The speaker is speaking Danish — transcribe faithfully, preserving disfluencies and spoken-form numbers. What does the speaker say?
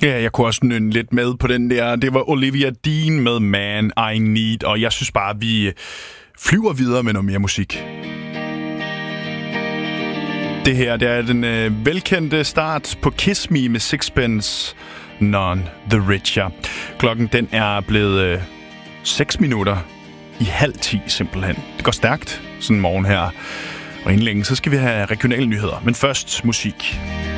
Ja, jeg kunne også nynne lidt med på den der. Det var Olivia Dean med Man I Need, og jeg synes bare, vi flyver videre med noget mere musik. Det her, det er den øh, velkendte start på Kiss Me med Sixpence None the Richer. Klokken den er blevet øh, seks minutter i halv ti simpelthen. Det går stærkt sådan en morgen her. Og inden længe, så skal vi have regionale nyheder. Men først musik.